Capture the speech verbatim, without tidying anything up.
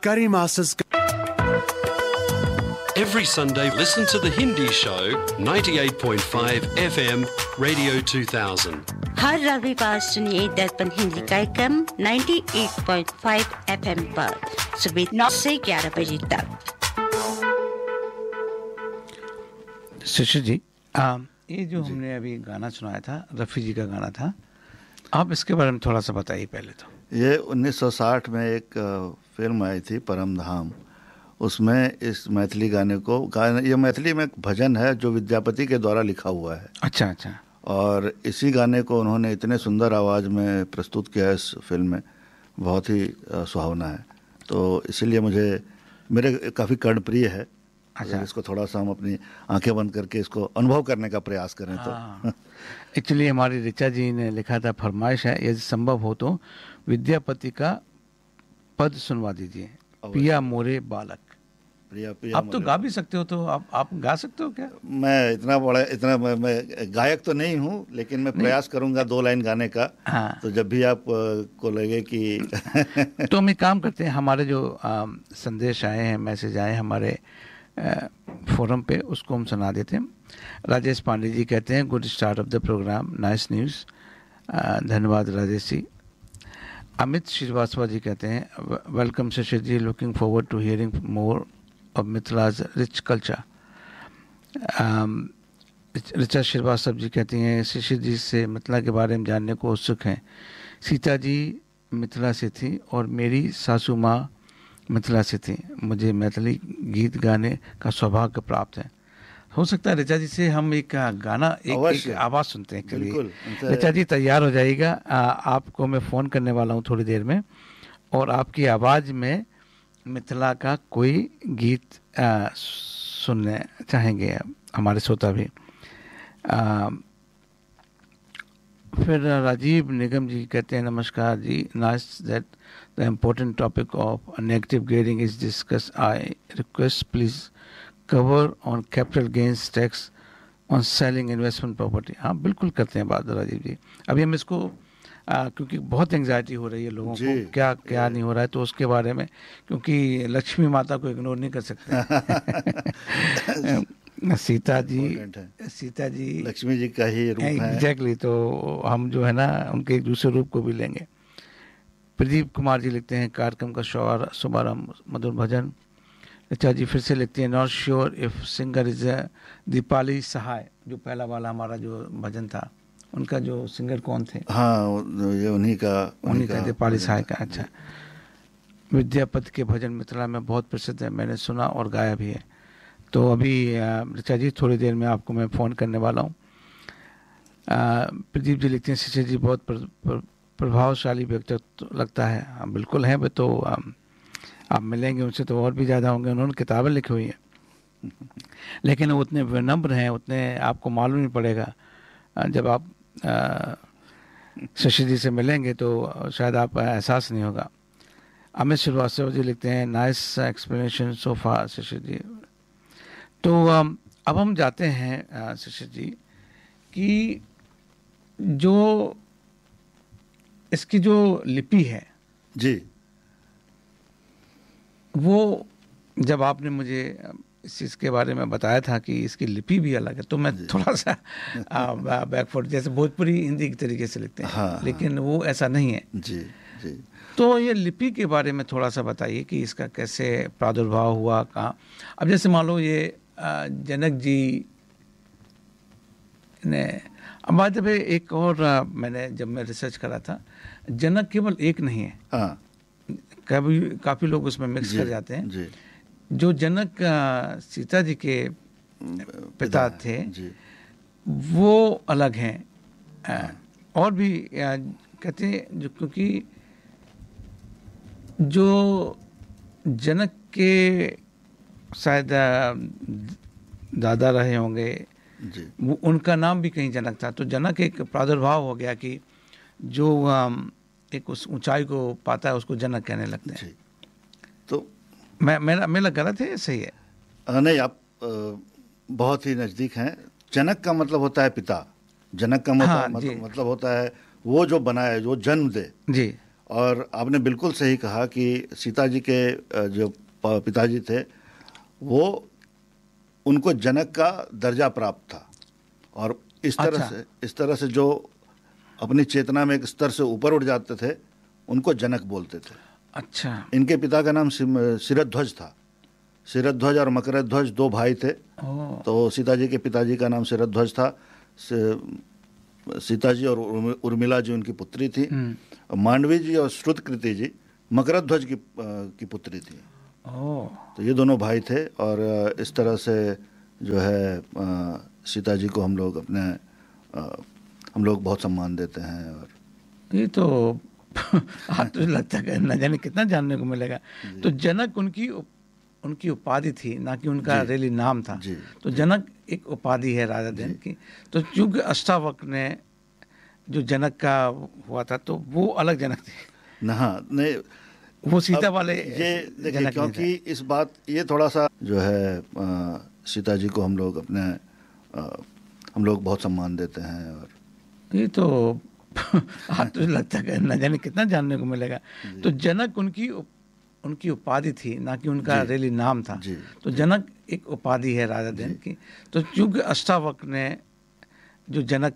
Curry Masters. Every Sunday, listen to the Hindi show ninety-eight point five F M, Radio two thousand. हर रविवार सुनिए दर्पण हिंदी कार्यक्रम अट्ठानवे point पाँच एफ एम पर सुबह नौ से ग्यारह बजे तक। शिशिर जी, आ, ये जो हमने अभी गाना सुनाया था, रफ़ी जी का गाना था, आप इसके बारे में थोड़ा सा बताइए पहले तो। ये उन्नीस सौ साठ में एक फिल्म आई थी परम धाम, उसमें इस मैथिली गाने को गाना, ये मैथिली में एक भजन है जो विद्यापति के द्वारा लिखा हुआ है। अच्छा अच्छा। और इसी गाने को उन्होंने इतने सुंदर आवाज़ में प्रस्तुत किया है इस फिल्म में, बहुत ही सुहावना है। तो इसीलिए मुझे मेरे काफ़ी कर्णप्रिय है। अच्छा, इसको थोड़ा सा हम अपनी आंखें बंद करके इसको अनुभव करने का प्रयास करें तो। एक्चुअली हमारी ऋचा जी ने लिखा था, फरमाइश है यदि संभव हो तो विद्यापति का पद सुनवा दीजिए, पिया मोरे बालक। प्रिया प्रिया आप तो गा भी सकते हो, तो आप आप गा सकते हो क्या? मैं इतना बड़ा इतना मैं, मैं गायक तो नहीं हूँ, लेकिन मैं प्रयास करूंगा दो लाइन गाने का। हाँ। तो जब भी आप को लगे कि तो हम एक काम करते हैं, हमारे जो आ, संदेश आए हैं, मैसेज आए हमारे आ, फोरम पे, उसको हम सुना देते हैं। राजेश पांडे जी कहते हैं, good start of the programme, nice news. धन्यवाद राजेश जी। अमित श्रीवास्तव जी कहते हैं, welcome Shishir ji, looking forward to hearing more of Mithila's rich culture. Richa Srivastava ji कहती हैं, शिशिर जी से मिथिला के बारे में जानने को उत्सुक हैं। सीता जी मिथिला से थी और मेरी सासू माँ मिथिला से थी। मुझे मैथिली गीत गाने का सौभाग्य प्राप्त है। हो सकता है ऋचा जी से हम एक गाना, एक, एक आवाज़ सुनते हैं। चलिए ऋचा जी तैयार हो जाइएगा, आपको मैं फ़ोन करने वाला हूँ थोड़ी देर में, और आपकी आवाज़ में मिथिला का कोई गीत आ, सुनने चाहेंगे हमारे श्रोता भी। आ, फिर राजीव निगम जी कहते हैं, नमस्कार जी, nice that the important topic of negative gearing is discuss. I request please cover on capital gains tax on selling investment property. हाँ बिल्कुल करते हैं बात राजीव जी। अभी हम इसको आ, क्योंकि बहुत एंग्जाइटी हो रही है लोगों को, क्या क्या नहीं हो रहा है, तो उसके बारे में, क्योंकि लक्ष्मी माता को इग्नोर नहीं कर सकते। सीता जी, सीता जी लक्ष्मी जी का ही रूप है। एग्जैक्टली, तो हम जो है ना उनके एक दूसरे रूप को भी लेंगे। प्रदीप कुमार जी लिखते हैं, कार्यक्रम का शुभारंभ मधुर भजन। अच्छा जी फिर से लिखते हैं, not sure if singer is Deepali सहाय, जो पहला वाला हमारा जो भजन था, उनका जो सिंगर कौन थे? हाँ, ये उन्हीं का उन्हीं का दीपाली सहाय का। अच्छा, विद्यापति के भजन मिथिला में बहुत प्रसिद्ध है, मैंने सुना और गाया भी है। तो अभी ऋचा जी थोड़ी देर में आपको मैं फ़ोन करने वाला हूँ। प्रदीप जी लिखते हैं, शिशिर जी बहुत प्र, प्र, प्रभावशाली व्यक्तित्व लगता है। हाँ बिल्कुल है, तो आप मिलेंगे उनसे तो और भी ज़्यादा होंगे, उन्होंने किताबें लिखी हुई हैं, लेकिन वो उतने विनम्र हैं, उतने आपको मालूम नहीं पड़ेगा। जब आप शशि जी से मिलेंगे तो शायद आप एहसास नहीं होगा। अमित श्रीवास्तव जी लिखते हैं, नाइस एक्सप्लेनेशन सो फार शशि जी। तो अब हम जाते हैं शशि जी कि जो इसकी जो लिपि है जी, वो जब आपने मुझे इस चीज़ के बारे में बताया था कि इसकी लिपि भी अलग है, तो मैं थोड़ा सा बैकफुट, जैसे भोजपुरी हिंदी के तरीके से लिखते हैं। हाँ, लेकिन वो ऐसा नहीं है। जी जी। तो ये लिपि के बारे में थोड़ा सा बताइए कि इसका कैसे प्रादुर्भाव हुआ, कहाँ। अब जैसे मान लो ये जनक जी ने, अब बात है एक और, मैंने जब मैं रिसर्च करा था, जनक केवल एक नहीं है। हाँ, कभी काफ़ी लोग उसमें मिक्स कर जाते हैं। जी। जो जनक सीता जी के पिता थे वो अलग हैं, और भी कहते हैं, जो क्योंकि जो जनक के शायद दादा रहे होंगे, वो उनका नाम भी कहीं जनक था, तो जनक एक प्रादुर्भाव हो गया कि जो एक उस ऊंचाई को पाता है उसको जनक कहने लगते हैं। तो मैं मेरा मेरा गलत है, सही है? आ, नहीं, आप आ, बहुत ही नज़दीक हैं। जनक का मतलब होता है पिता, जनक का मतलब, हाँ, मतलब, मतलब होता है वो जो बनाए, जो जन्म दे। जी। और आपने बिल्कुल सही कहा कि सीता जी के अ, जो प- पिताजी थे वो उनको जनक का दर्जा प्राप्त था, और इस तरह अच्छा। से इस तरह से जो अपनी चेतना में एक स्तर से ऊपर उठ जाते थे उनको जनक बोलते थे। अच्छा। इनके पिता का नाम सिम- शिरध्वज था। शिरध्वज और मकरध्वज दो भाई थे। ओ, तो सीता जी के पिताजी का नाम शिरध्वज था। से- सीता जी और उर्मि- उर्मिला जी उनकी पुत्री थी। मांडवी जी और श्रुतकृति जी मकरध्वज की अ, की पुत्री थी। ओ, तो ये दोनों भाई थे, और अ, इस तरह से जो है अ, सीता जी को हम लोग अपने अ, हम लोग बहुत सम्मान देते हैं। और ये तो आज तो लगता है न जाने कितना जानने को मिलेगा। तो जनक उनकी उप- उनकी उपाधि थी, ना कि उनका जी। रियली नाम था। जी, तो जनक एक उपाधि है राजा जन की। तो चूंकि अष्टावक्र ने जो जनक का हुआ था तो वो अलग जनक थे, न हाँ नहीं, वो सीता अब वाले ये देखिए, जनक नहीं क्योंकि थे। इस बात ये थोड़ा सा जो है अ, सीता जी को हम लोग अपने अ, हम लोग बहुत सम्मान देते हैं। और ये तो आज तो लगता है न जाने कितना जानने को मिलेगा। तो जनक उनकी उप- उनकी उपाधि थी, ना कि उनका जी। रियली नाम था। जी, तो जनक एक उपाधि है राजा जन की। तो चूंकि अष्टावक्र ने जो जनक